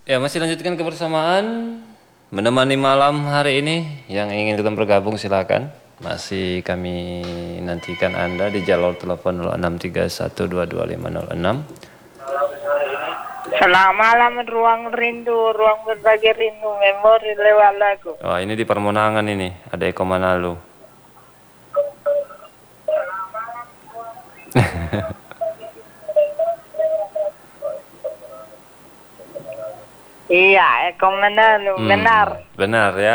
Ya, masih lanjutkan kebersamaan menemani malam hari ini. Yang ingin ikut bergabung silakan. Masih kami nantikan Anda di jalur telepon 0631225006. Selamat malam, ruang rindu, ruang berbagi rindu, memori lewat lagu. Oh, ini di Permonangan ini, ada Eko Manalu. Iya, Eko Manalu, benar. Benar ya.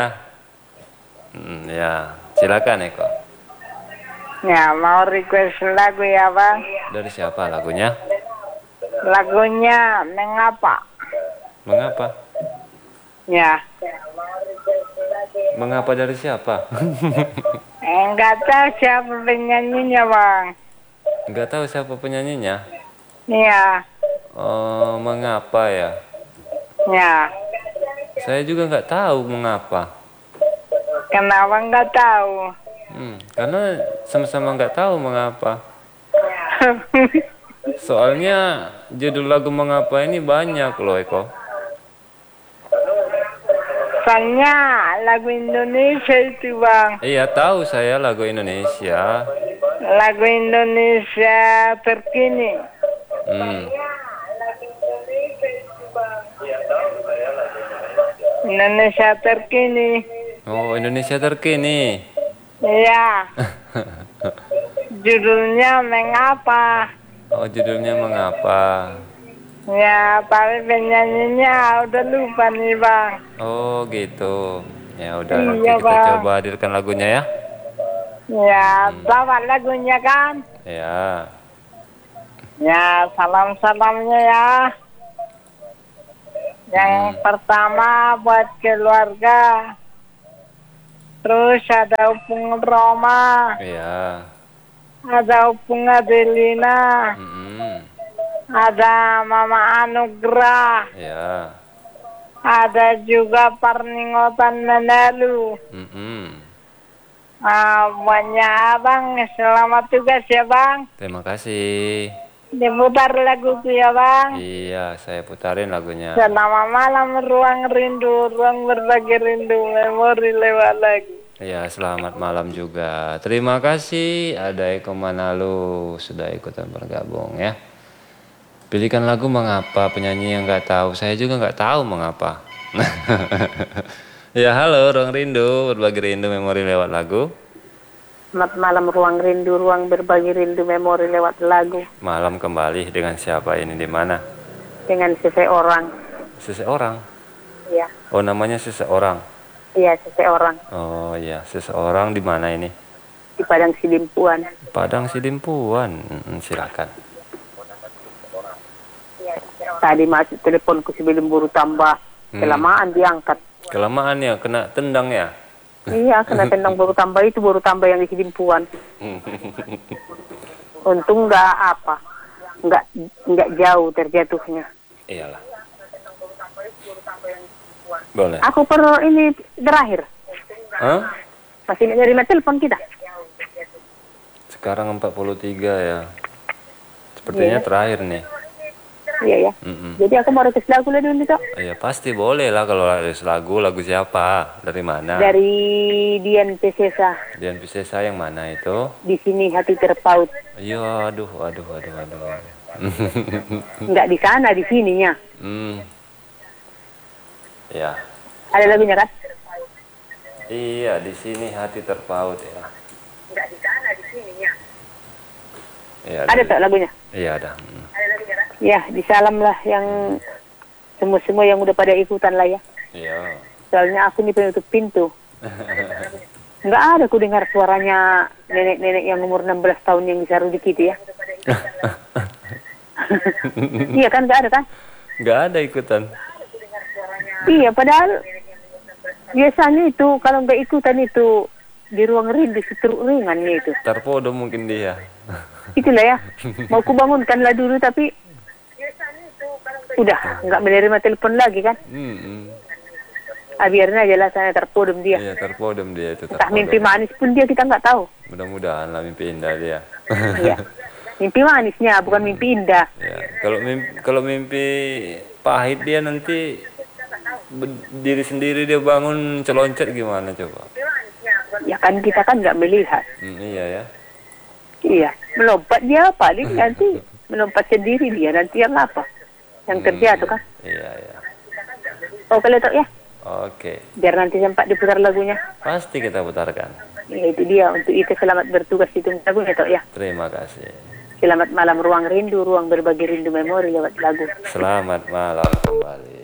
Ya, silakan Eko. Ya, mau request lagu ya, Bang? Dari siapa lagunya? Lagunya Mengapa? Mengapa? Ya. Mengapa dari siapa? Enggak tahu siapa penyanyinya, Bang. Enggak tahu siapa penyanyinya. Iya. Oh, mengapa ya? Ya. Saya juga nggak tahu mengapa. Kenapa enggak tahu? Karena sama-sama nggak tahu mengapa. Soalnya judul lagu mengapa ini banyak loh Eko. Soalnya lagu Indonesia itu, Bang. Iya tahu saya lagu Indonesia. Lagu Indonesia terkini. Indonesia terkini. Oh, Indonesia terkini. Iya. Judulnya Mengapa? Oh, judulnya mengapa? Ya, tapi penyanyinya udah lupa nih, Bang. Oh, gitu. Ya udah, nanti Iya, kita Bang. coba hadirkan lagunya ya. Ya, bawa lagunya kan? Ya. Ya, salam-salamnya ya. Yang pertama buat keluarga. Terus ada Upung Roma. Iya. Ada Upung Adelina. Ada Mama Anugrah. Ya. Ada juga Parningotan Menalu. Banyak Abang, selamat tugas ya Bang. Terima kasih. Diputar laguku ya Bang. Iya, saya putarin lagunya. Selamat malam, ruang rindu, ruang berbagi rindu, memori lewat lagu. Ya, selamat malam juga. Terima kasih ada Eko Manalu sudah ikutan bergabung ya. Pilihkan lagu mengapa, penyanyi yang nggak tahu. Saya juga nggak tahu mengapa. Ya, halo ruang rindu, berbagi rindu, memori lewat lagu. Selamat malam, ruang rindu, ruang berbagi rindu, memori lewat lagu. Malam kembali dengan siapa ini di mana? Dengan seseorang. Seseorang? Iya. Oh, namanya seseorang. Iya, seseorang. Oh iya, seseorang di mana ini? Di Padang Sidimpuan. Padang Sidimpuan. Silakan. Tadi masuk teleponku sebelum buru tambah. Kelamaan diangkat. Kelamaan ya, kena tendang ya? Iya, kena tendang baru tambah itu, baru tambah yang di Sidimpuan. Untung nggak jauh terjatuhnya. Iyalah. Boleh. Aku perlu ini terakhir. Hah? Masih menerima telepon kita. Sekarang 43 ya. Sepertinya terakhir nih. Iya ya. Jadi aku mau request lagu dulu nih Tok. Iya pasti boleh lah kalau ada lagu siapa? Dari mana? Dari Dian Piscesa. Dian Piscesa yang mana itu? Di sini hati terpaut. Iya, aduh. Enggak di sana, di sininya. Ya. Ada lagunya kan? Iya, di sini hati terpaut ya. Enggak di sana, di sininya. Iya, ada Tok lagunya? Iya, ada. Ya, disalam lah yang semua yang udah pada ikutan lah ya. Iya. Soalnya aku nih penutup pintu. Enggak ada aku dengar suaranya nenek-nenek yang umur 16 tahun yang bisa rudik itu ya. Iya kan, enggak ada kan? Enggak ada ikutan. Iya, padahal biasanya itu kalau nggak ikutan itu di ruang rindu setruk ringannya itu. Terpodo mungkin dia. Itulah ya. Mau ku bangunkanlah dulu tapi udah nggak menerima telepon lagi kan? Biarin aja lah, saya terpodom dia. Iya, terpodom dia itu. Entah mimpi manis pun dia kita nggak tahu. Mudah-mudahan lah mimpi indah dia. Iya. Mimpi manisnya bukan mimpi indah. Ya, kalau mimpi pahit dia nanti diri sendiri dia bangun celoncat gimana coba? Ya kan kita kan nggak melihat. Iya ya. Iya, melompat dia paling nanti melompat sendiri dia nanti yang apa? Yang kerja tuh kan? Iya ya. Oh kalau Tok ya, Oke, biar nanti sempat diputar lagunya. pasti kita putarkan. Ya itu dia untuk itu selamat bertugas itu lagunya Tok ya. Terima kasih. Selamat malam ruang rindu, ruang berbagi rindu memori lewat lagu. Selamat malam kembali.